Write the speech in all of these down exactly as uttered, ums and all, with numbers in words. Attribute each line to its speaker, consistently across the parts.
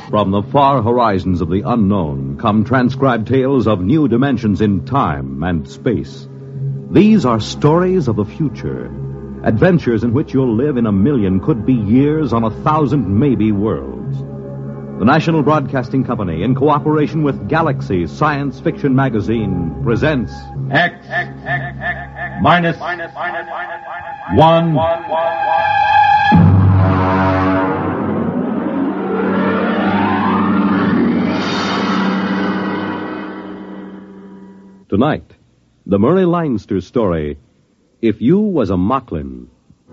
Speaker 1: From the far horizons of the unknown come transcribed tales of new dimensions in time and space. These are stories of the future, adventures in which you'll live in a million could-be years on a thousand maybe worlds. The National Broadcasting Company, in cooperation with Galaxy Science Fiction Magazine, presents
Speaker 2: X, X, X, X, X minus, minus, minus, minus, minus one. one, one, one.
Speaker 1: Tonight, the Murray Leinster story, If You Was a Mocklin.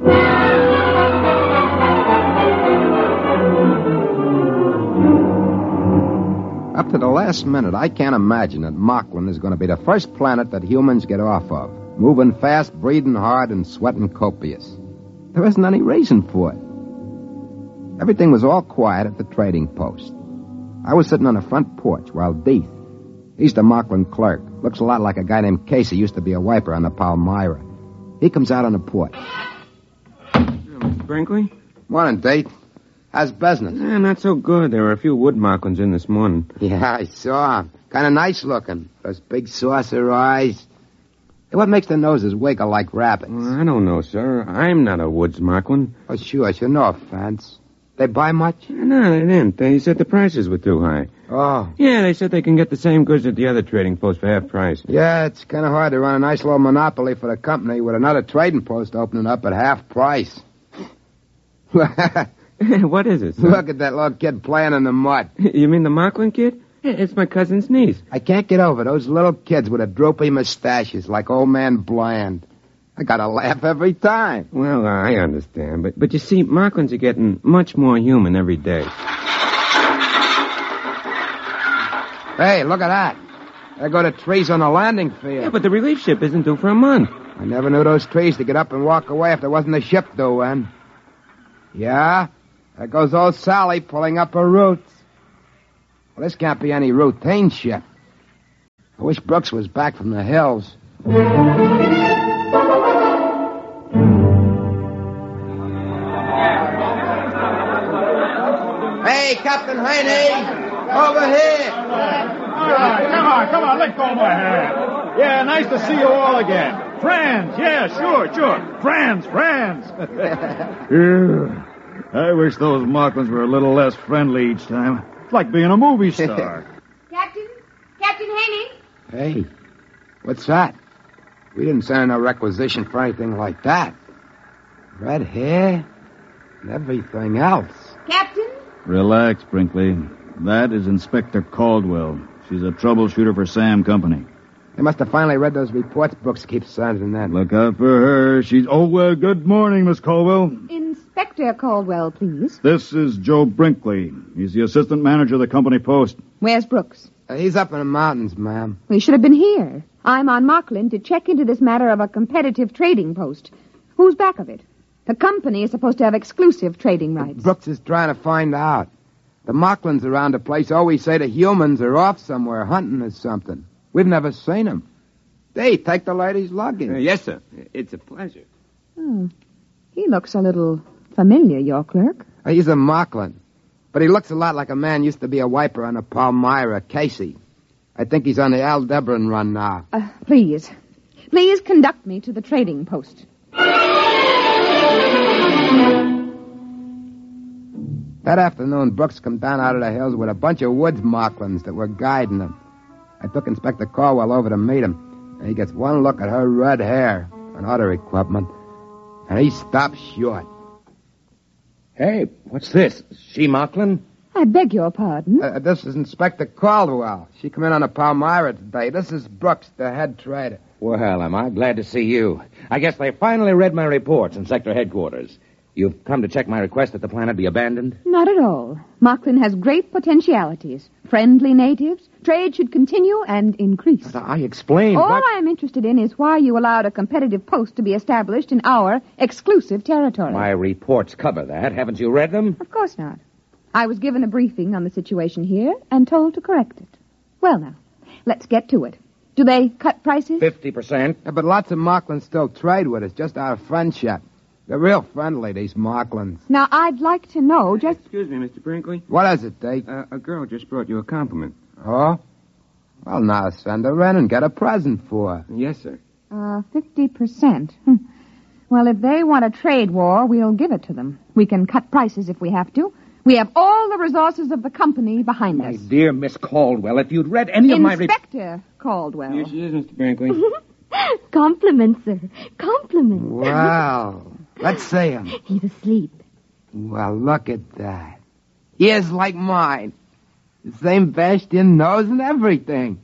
Speaker 3: Up to the last minute, I can't imagine that Mocklin is going to be the first planet that humans get off of. Moving fast, breathing hard, and sweating copious. There isn't any reason for it. Everything was all quiet at the trading post. I was sitting on the front porch while Deeth, he's the Mocklin clerk, looks a lot like a guy named Casey, used to be a wiper on the Palmyra. He comes out on the porch.
Speaker 4: Mister Brinkley?
Speaker 3: Morning, Deeth. How's business?
Speaker 4: Eh, not so good. There were a few wood Mocklins in this morning.
Speaker 3: Yeah, I saw him. Kind of nice looking. Those big saucer eyes. Hey, what makes the noses wiggle like rabbits?
Speaker 4: Well, I don't know, sir. I'm not a woods Mocklin.
Speaker 3: Oh, sure, sure. No offense. They buy much?
Speaker 4: No, they didn't. They said the prices were too high.
Speaker 3: Oh.
Speaker 4: Yeah, they said they can get the same goods at the other trading post for half price.
Speaker 3: Yeah, it's kind of hard to run a nice little monopoly for the company with another trading post opening up at half price.
Speaker 4: What is it, sir?
Speaker 3: Look at that little kid playing in the mud.
Speaker 4: You mean the Mocklin kid? It's my cousin's niece.
Speaker 3: I can't get over those little kids with the droopy mustaches like old man Bland. I gotta laugh every time.
Speaker 4: Well, I understand, but but you see, Mocklins are getting much more human every day.
Speaker 3: Hey, look at that. There go the trees on the landing field.
Speaker 4: Yeah, but the relief ship isn't due for a month.
Speaker 3: I never knew those trees to get up and walk away if there wasn't a ship due in. Yeah, there goes old Sally pulling up her roots. Well, this can't be any routine ship. I wish Brooks was back from the hills. Hey, Captain Haney! Over here!
Speaker 2: All right, come on, come on, let go of my hand. Yeah, nice to see you all again. Friends, yeah, sure, sure. Friends, friends. Yeah, I wish those Mocklins were a little less friendly each time. It's like being a movie star.
Speaker 5: Captain? Captain Haney?
Speaker 3: Hey, what's that? We didn't send in a requisition for anything like that. Red hair and everything else.
Speaker 5: Captain?
Speaker 6: Relax, Brinkley. That is Inspector Caldwell. She's a troubleshooter for Sam Company.
Speaker 3: They must have finally read those reports Brooks keeps sending in.
Speaker 6: Look out for her. She's... Oh, well, good morning, Miss Caldwell.
Speaker 5: Inspector Caldwell, please.
Speaker 6: This is Joe Brinkley. He's the assistant manager of the company post.
Speaker 5: Where's Brooks?
Speaker 3: Uh, he's up in the mountains, ma'am.
Speaker 5: We should have been here. I'm on Mocklin to check into this matter of a competitive trading post. Who's back of it? The company is supposed to have exclusive trading rights.
Speaker 3: Brooks is trying to find out. The Mocklins around the place always say the humans are off somewhere hunting or something. We've never seen them. They take the lady's luggage.
Speaker 4: Uh, yes, sir. It's a pleasure.
Speaker 5: Oh, he looks a little familiar, your clerk.
Speaker 3: Uh, he's a Mocklin. But he looks a lot like a man used to be a wiper on the Palmyra, Casey. I think he's on the Aldebaran run now.
Speaker 5: Uh, please. Please conduct me to the trading post.
Speaker 3: That afternoon, Brooks come down out of the hills with a bunch of woods Mocklins that were guiding him. I took Inspector Caldwell over to meet him, and he gets one look at her red hair and other equipment, and he stops short.
Speaker 4: Hey, what's this? She Mocklin?
Speaker 5: I beg your pardon.
Speaker 3: Uh, this is Inspector Caldwell. She come in on the Palmyra today. This is Brooks, the head trader.
Speaker 7: Well, am I glad to see you. I guess they finally read my reports in sector headquarters. You've come to check my request that the planet be abandoned?
Speaker 5: Not at all. Mocklin has great potentialities. Friendly natives. Trade should continue and increase.
Speaker 7: But I explained.
Speaker 5: All
Speaker 7: what...
Speaker 5: I'm interested in is why you allowed a competitive post to be established in our exclusive territory.
Speaker 7: My reports cover that. Haven't you read them?
Speaker 5: Of course not. I was given a briefing on the situation here and told to correct it. Well, now, let's get to it. Do they cut prices?
Speaker 7: Fifty percent.
Speaker 3: Yeah, but lots of Mocklins still trade with us, just out of friendship. They're real friendly, these Marklins.
Speaker 5: Now, I'd like to know just...
Speaker 4: Excuse me, Mister Brinkley.
Speaker 3: What is it, Deke?
Speaker 4: Uh, a girl just brought you a compliment.
Speaker 3: Oh? Well, now send her in and get a present for her.
Speaker 4: Yes, sir.
Speaker 5: Uh, fifty percent. Hmm. Well, if they want a trade war, we'll give it to them. We can cut prices if we have to. We have all the resources of the company behind
Speaker 7: My
Speaker 5: us.
Speaker 7: dear Miss Caldwell, if you'd read any of my... Re-
Speaker 5: Inspector Caldwell.
Speaker 4: Here she is, Mister Brinkley.
Speaker 8: Compliments, sir. Compliments.
Speaker 3: Wow. Let's see him.
Speaker 8: He's asleep.
Speaker 3: Well, look at that. Ears like mine. The same bastion nose and everything.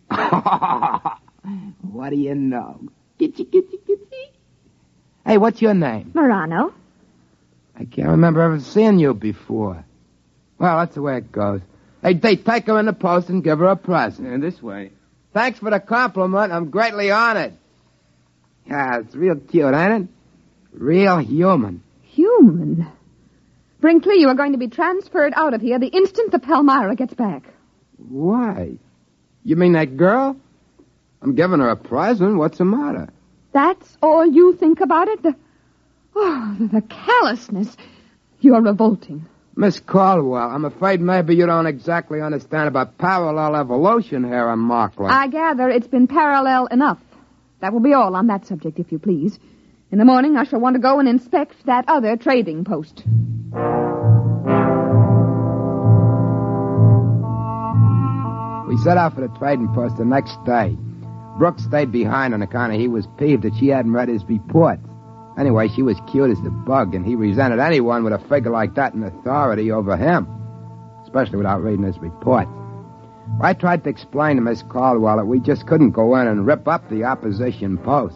Speaker 3: What do you know? Gitchy, gitchy, gitchy. Hey, what's your name?
Speaker 8: Morano.
Speaker 3: I can't remember ever seeing you before. Well, that's the way it goes. Hey, they take her in the post and give her a present.
Speaker 4: And this way.
Speaker 3: Thanks for the compliment. I'm greatly honored. Yeah, it's real cute, ain't it? Real human.
Speaker 5: Human? Brinkley, you are going to be transferred out of here the instant the Palmyra gets back.
Speaker 3: Why? You mean that girl? I'm giving her a present. What's the matter?
Speaker 5: That's all you think about it? The, oh, the, the callousness. You're revolting.
Speaker 3: Miss Caldwell, I'm afraid maybe you don't exactly understand about parallel evolution here on Markland.
Speaker 5: I gather it's been parallel enough. That will be all on that subject, if you please. In the morning, I shall want to go and inspect that other trading post.
Speaker 3: We set out for the trading post the next day. Brooks stayed behind on account of he was peeved that she hadn't read his report. Anyway, she was cute as the bug, and he resented anyone with a figure like that in authority over him, especially without reading his report. I tried to explain to Miss Caldwell that we just couldn't go in and rip up the opposition post.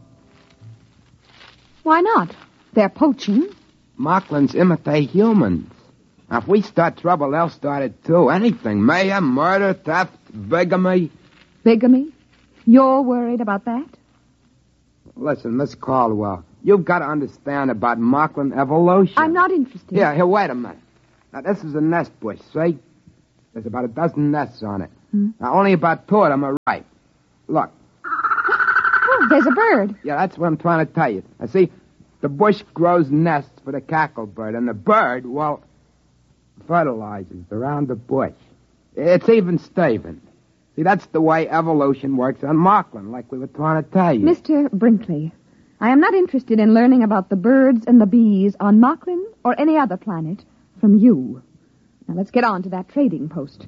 Speaker 5: Why not? They're poaching.
Speaker 3: Marklands imitate humans. Now, if we start trouble, they'll start it too. Anything. Mayhem, murder, theft, bigamy.
Speaker 5: Bigamy? You're worried about that?
Speaker 3: Listen, Miss Caldwell, you've got to understand about Markland evolution.
Speaker 5: I'm not interested.
Speaker 3: Here, here, wait a minute. Now, this is a nest bush, see? There's about a dozen nests on it.
Speaker 5: Hmm?
Speaker 3: Now, only about two of them are ripe. Look.
Speaker 5: Oh, there's a bird.
Speaker 3: Yeah, that's what I'm trying to tell you. Now, see, the bush grows nests for the cacklebird, and the bird, well, fertilizes around the bush. It's even Steven. See, that's the way evolution works on Markland, like we were trying to tell you.
Speaker 5: Mister Brinkley, I am not interested in learning about the birds and the bees on Markland or any other planet from you. Now, let's get on to that trading post.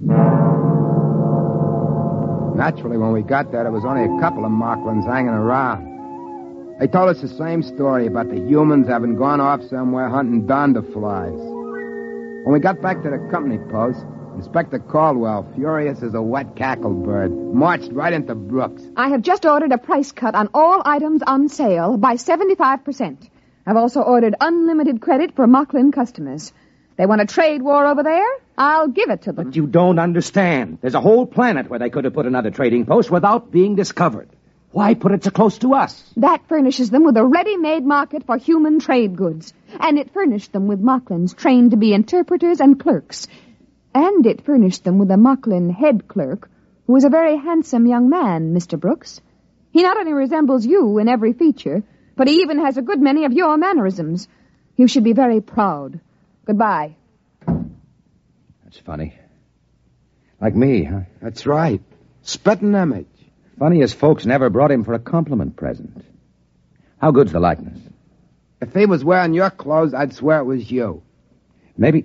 Speaker 3: Naturally, when we got there, there was only a couple of Marklands hanging around. They told us the same story about the humans having gone off somewhere hunting donderflies. When we got back to the company post, Inspector Caldwell, furious as a wet cacklebird, marched right into Brooks.
Speaker 5: I have just ordered a price cut on all items on sale by seventy-five percent. I've also ordered unlimited credit for Markland customers. They want a trade war over there? I'll give it to them.
Speaker 7: But you don't understand. There's a whole planet where they could have put another trading post without being discovered. Why put it so close to us?
Speaker 5: That furnishes them with a ready-made market for human trade goods. And it furnished them with Marklands trained to be interpreters and clerks. And it furnished them with a Markland head clerk, who is a very handsome young man, Mister Brooks. He not only resembles you in every feature, but he even has a good many of your mannerisms. You should be very proud. Goodbye.
Speaker 7: That's funny. Like me, huh?
Speaker 3: That's right. Spitting image.
Speaker 7: Funny as folks never brought him for a compliment present. How good's the likeness?
Speaker 3: If he was wearing your clothes, I'd swear it was you.
Speaker 7: Maybe...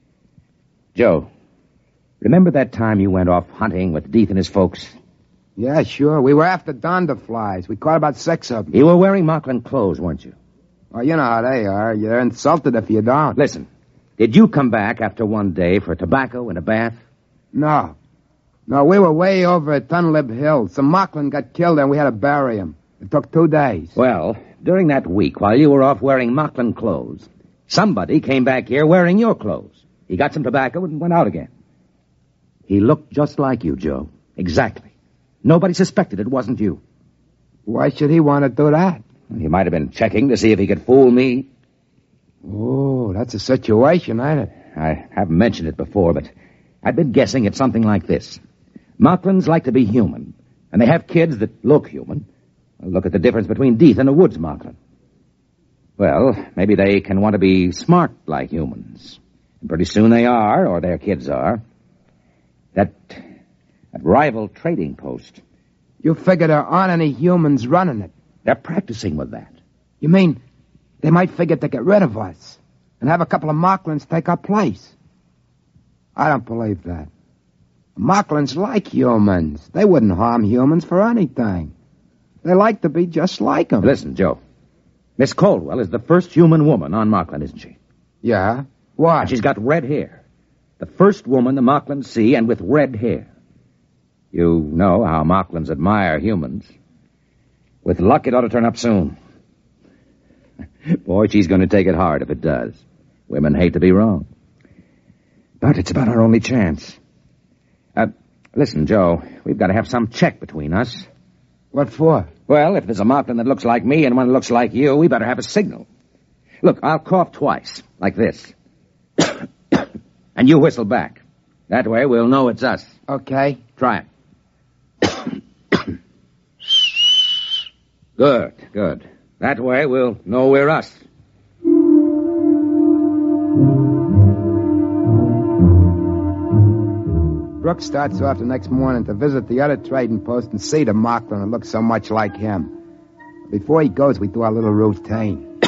Speaker 7: Joe, remember that time you went off hunting with Deeth and his folks?
Speaker 3: Yeah, sure. We were after donderflies. We caught about six of them.
Speaker 7: You were wearing Markland clothes, weren't you?
Speaker 3: Oh, you know how they are. You're insulted if you don't.
Speaker 7: Listen, did you come back after one day for tobacco and a bath?
Speaker 3: No. No, we were way over at Dunlip Hill. Some Markland got killed and we had to bury him. It took two days.
Speaker 7: Well, during that week, while you were off wearing Markland clothes, somebody came back here wearing your clothes. He got some tobacco and went out again. He looked just like you, Joe. Exactly. Nobody suspected it wasn't you.
Speaker 3: Why should he want to do that?
Speaker 7: He might have been checking to see if he could fool me.
Speaker 3: Oh, that's a situation, ain't it?
Speaker 7: I haven't mentioned it before, but I've been guessing it's something like this. Marklands like to be human, and they have kids that look human. Well, look at the difference between Deeth and a woods Markland. Well, maybe they can want to be smart like humans. And pretty soon they are, or their kids are. That, that rival trading post.
Speaker 3: You figure there aren't any humans running it.
Speaker 7: They're practicing with that.
Speaker 3: You mean they might figure to get rid of us and have a couple of Mocklins take our place? I don't believe that. Mocklins like humans. They wouldn't harm humans for anything. They like to be just like them.
Speaker 7: Listen, Joe. Miss Caldwell is the first human woman on Mocklin, isn't she?
Speaker 3: Yeah? Why?
Speaker 7: And she's got red hair. The first woman the Mocklins see, and with red hair. You know how Mocklins admire humans. With luck, it ought to turn up soon. Boy, she's going to take it hard if it does. Women hate to be wrong. But it's about our only chance. Uh, listen, Joe, we've got to have some check between us.
Speaker 3: What for?
Speaker 7: Well, if there's a Mocklin that looks like me and one that looks like you, we better have a signal. Look, I'll cough twice, like this. And you whistle back. That way we'll know it's us.
Speaker 3: Okay.
Speaker 7: Try it. Good, good. That way we'll know we're us.
Speaker 3: Brooks starts off the next morning to visit the other trading post and see the Mocklin that looks so much like him. Before he goes, we do our little routine.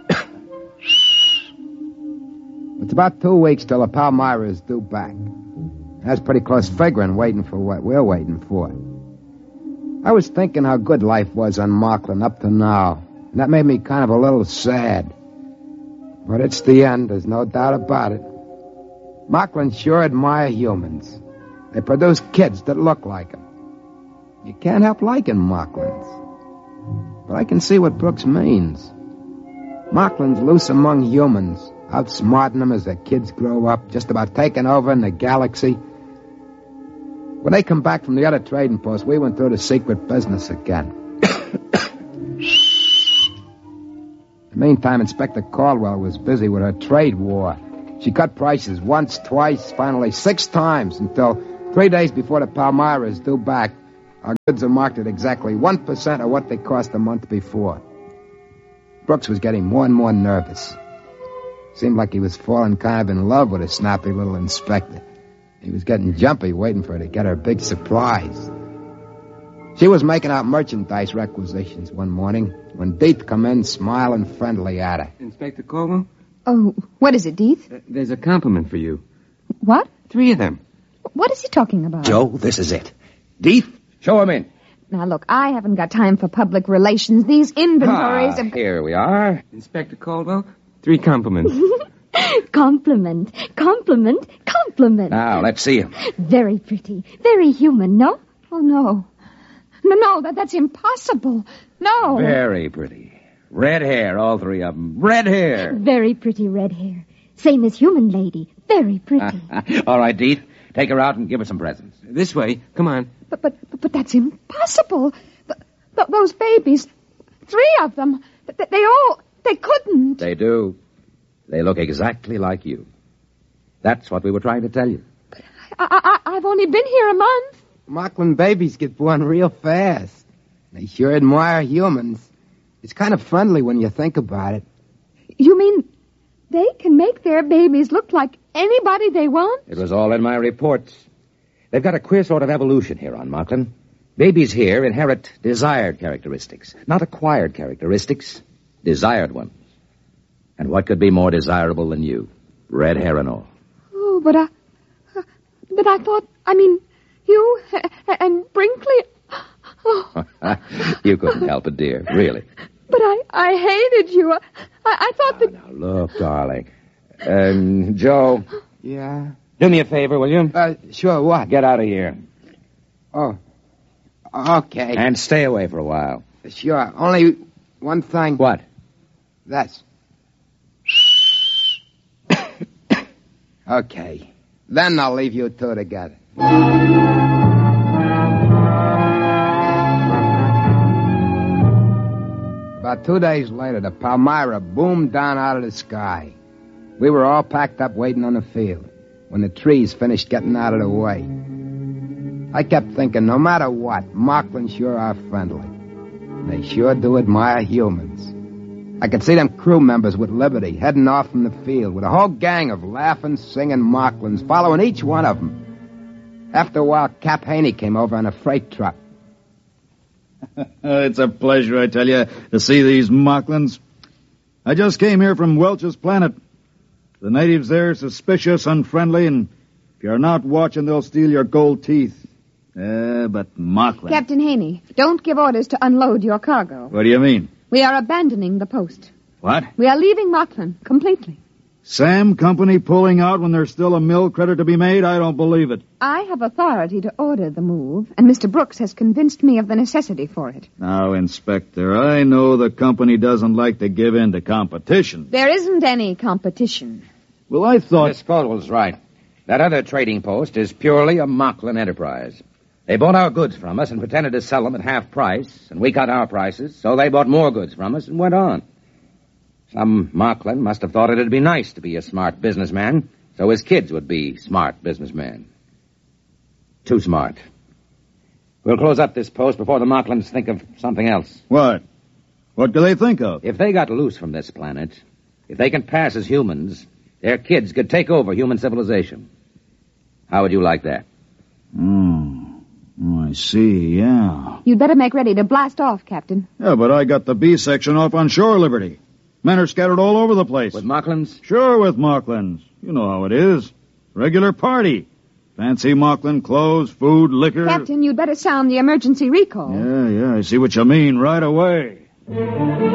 Speaker 3: It's about two weeks till the Palmyra is due back. That's pretty close figuring, waiting for what we're waiting for. I was thinking how good life was on Mocklin up to now, and that made me kind of a little sad. But it's the end, there's no doubt about it. Mocklin sure admire humans. They produce kids that look like them. You can't help liking Mocklins. But I can see what Brooks means. Mocklin's loose among humans, outsmarting them as their kids grow up, just about taking over in the galaxy. When they come back from the other trading post, we went through the secret business again. In the meantime, Inspector Caldwell was busy with her trade war. She cut prices once, twice, finally six times, until three days before the Palmyra is due back, our goods are marked at exactly one percent of what they cost a month before. Brooks was getting more and more nervous. Seemed like he was falling kind of in love with a snappy little inspector. He was getting jumpy, waiting for her to get her big surprise. She was making out merchandise requisitions one morning when Deeth come in, smiling friendly at her.
Speaker 4: Inspector Caldwell?
Speaker 5: Oh, what is it, Deeth?
Speaker 4: Uh, there's a compliment for you.
Speaker 5: What?
Speaker 4: Three of them.
Speaker 5: What is he talking about?
Speaker 7: Joe, this is it. Deeth, show him in.
Speaker 5: Now, look, I haven't got time for public relations. These inventories...
Speaker 7: Ah,
Speaker 5: of...
Speaker 7: here we are.
Speaker 4: Inspector Caldwell, three compliments.
Speaker 8: Compliment, compliment, compliment.
Speaker 7: Now, let's see him.
Speaker 8: Very pretty, very human, no?
Speaker 5: Oh, no. No, no, that, that's impossible. No.
Speaker 7: Very pretty. Red hair, all three of them. Red hair.
Speaker 8: Very pretty red hair. Same as human lady. Very pretty.
Speaker 7: All right, Deeth. Take her out and give her some presents.
Speaker 4: This way. Come on.
Speaker 5: But, but, but, but that's impossible. Th- th- those babies, three of them, th- they all, they couldn't.
Speaker 7: They do. They look exactly like you. That's what we were trying to tell you.
Speaker 5: I, I, I've only been here a month.
Speaker 3: Mocklin babies get born real fast. They sure admire humans. It's kind of friendly when you think about it.
Speaker 5: You mean they can make their babies look like anybody they want?
Speaker 7: It was all in my reports. They've got a queer sort of evolution here on Mocklin. Babies here inherit desired characteristics, not acquired characteristics, desired ones. And what could be more desirable than you? Red hair and all.
Speaker 5: Oh, but I... Uh, but I thought... I mean, you and Brinkley... Oh.
Speaker 7: You couldn't help it, dear, really.
Speaker 5: But I, I hated you. I, I thought that...
Speaker 7: Now, look, darling. Um, Joe.
Speaker 3: Yeah?
Speaker 7: Do me a favor, will you?
Speaker 3: Uh, sure, what?
Speaker 7: Get out of here.
Speaker 3: Oh, okay.
Speaker 7: And stay away for a while.
Speaker 3: Sure, only one thing.
Speaker 7: What?
Speaker 3: This. Okay. Then I'll leave you two together. About two days later, the Palmyra boomed down out of the sky. We were all packed up waiting on the field when the trees finished getting out of the way. I kept thinking, no matter what, Mocklin sure are friendly. They sure do admire humans. I could see them crew members with Liberty heading off from the field with a whole gang of laughing, singing Marklins following each one of them. After a while, Cap Haney came over on a freight truck.
Speaker 6: It's a pleasure, I tell you, to see these Marklins. I just came here from Welch's Planet. The natives there are suspicious, unfriendly, and if you're not watching, they'll steal your gold teeth. Uh, but Marklin...
Speaker 5: Captain Haney, don't give orders to unload your cargo.
Speaker 6: What do you mean?
Speaker 5: We are abandoning the post.
Speaker 6: What?
Speaker 5: We are leaving Marklin completely.
Speaker 6: Sam Company pulling out when there's still a mill credit to be made? I don't believe it.
Speaker 5: I have authority to order the move, and Mister Brooks has convinced me of the necessity for it.
Speaker 6: Now, Inspector, I know the company doesn't like to give in to competition.
Speaker 5: There isn't any competition.
Speaker 6: Well, I thought...
Speaker 7: Miss Caldwell's right. That other trading post is purely a Marklin enterprise. They bought our goods from us and pretended to sell them at half price, and we cut our prices, so they bought more goods from us and went on. Some Marklin must have thought it'd be nice to be a smart businessman, so his kids would be smart businessmen. Too smart. We'll close up this post before the Marklins think of something else.
Speaker 6: What? What do they think of?
Speaker 7: If they got loose from this planet, if they can pass as humans, their kids could take over human civilization. How would you like that?
Speaker 6: Oh, oh I see, yeah.
Speaker 5: You'd better make ready to blast off, Captain.
Speaker 6: Yeah, but I got the B section off on shore, Liberty. Men are scattered all over the place.
Speaker 7: With Marklins?
Speaker 6: Sure, with Marklins. You know how it is. Regular party. Fancy Marklin clothes, food, liquor.
Speaker 5: Captain, you'd better sound the emergency recall.
Speaker 6: Yeah, yeah, I see what you mean right away.